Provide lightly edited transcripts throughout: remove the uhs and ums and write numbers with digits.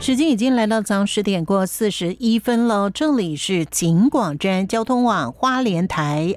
时间已经来到早上10点过41分了，这里是警广站交通网花莲台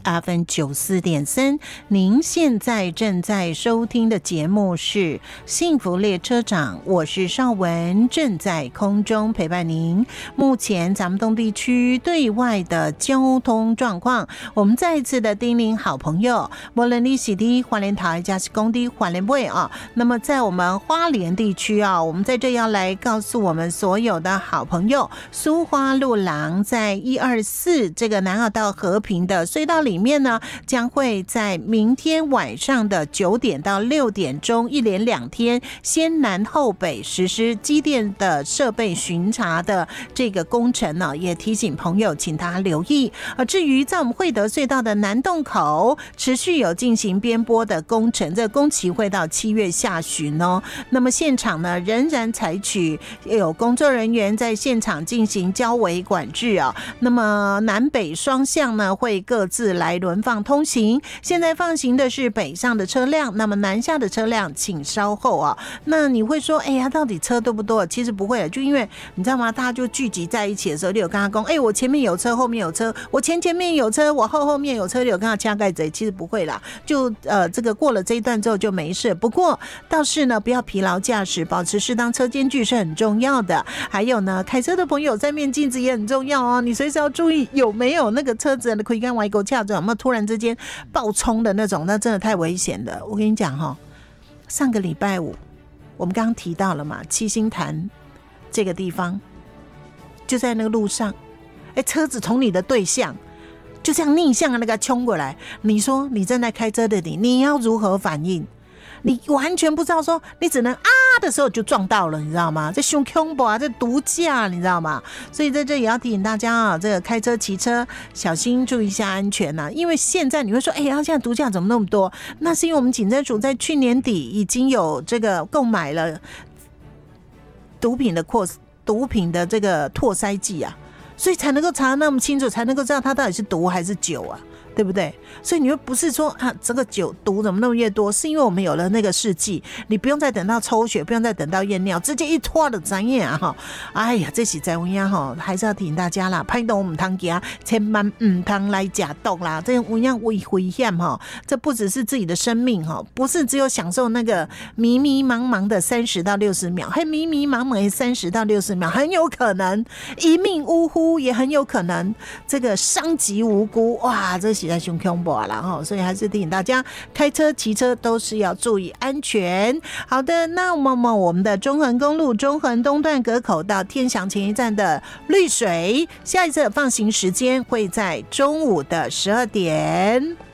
FM94.3，您现在正在收听的节目是幸福列车长，我是邵文，正在空中陪伴您。目前咱们东地区对外的交通状况，我们再一次的叮咛好朋友，无论你是的花莲台加是公的花莲尾啊，那么在我们花莲地区啊，我们在这要来告诉我们所有的好朋友，苏花路廊在124这个南澳到和平的隧道里面呢，将会在明天晚上的9点到6点钟一连2天先南后北实施机电的设备巡查的这个工程呢，也提醒朋友请他留意。至于在我们惠德隧道的南洞口持续有进行边坡的工程，这个工期会到7月下旬哦。那么现场呢仍然采取有工作人员在现场进行交围管制啊。那么南北双向呢会各自来轮放通行。现在放行的是北上的车辆，那么南下的车辆请稍后啊。那你会说，哎呀，到底车多不多？其实不会，就因为你知道吗？大家就聚集在一起的时候，你有跟他讲，哎，我前面有车，后面有车，我前面有车，我后面有车，你有跟他掐盖子？其实不会啦，就这个过了这一段之后就没事。不过倒是呢，不要疲劳驾驶，保持适当车间距是很重要的。还有呢，开车的朋友三面镜子也很重要哦，你随时要注意有没有那个车子的可以跟外狗架着，有没有突然之间爆冲的那种，那真的太危险了。我跟你讲哈，上个礼拜五我们刚刚提到了嘛，七星潭这个地方就在那个路上，车子从你的对向就这样逆向的那个冲过来，你说你正在开车的你要如何反应？你完全不知道，说你只能啊的时候就撞到了，你知道吗？这凶恐怖啊，这毒驾，你知道吗？所以在这也要提醒大家啊，这个开车骑车小心，注意一下安全啊。因为现在你会说，哎呀，现在毒驾怎么那么多？那是因为我们警政署在去年底已经有这个购买了毒品的这个唾塞剂啊，所以才能够查得那么清楚，才能够知道它到底是毒还是酒啊。对不对？所以你又不是说啊，这个酒毒怎么那么越多？是因为我们有了那个试剂，你不用再等到抽血，不用再等到验尿，直接一拖的专业啊哈！哎呀，这是在温样哈，还是要提醒大家啦，拍动我们汤家，千万唔汤来假动啦，这温样危险哈！这不只是自己的生命哈，不是只有享受那个迷迷茫茫的30到60秒，还迷迷茫茫的30到60秒，很有可能一命呜呼，也很有可能这个伤及无辜哇！这实在太恐怖了哈，所以还是提醒大家，开车骑车都是要注意安全。好的，那我们的中横公路中横东段隔口到天祥前一站的绿水，下一次放行时间会在中午的12点。